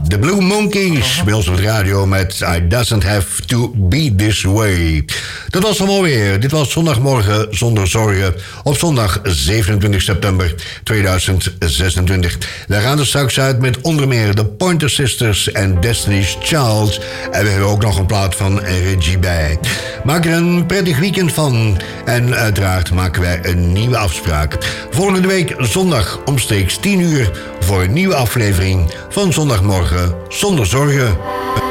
The Blue Monkeys bij ons op de radio met I Doesn't Have To Be This Way. Dat was hem alweer. Dit was Zondagmorgen zonder zorgen op zondag 27 september 2026. We gaan er straks uit met onder meer de Pointer Sisters en Destiny's Child. En we hebben ook nog een plaat van Reggie bij. Maak er een prettig weekend van. En uiteraard maken wij een nieuwe afspraak. Volgende week zondag omstreeks 10 uur voor een nieuwe aflevering van Zondagmorgen zonder zorgen.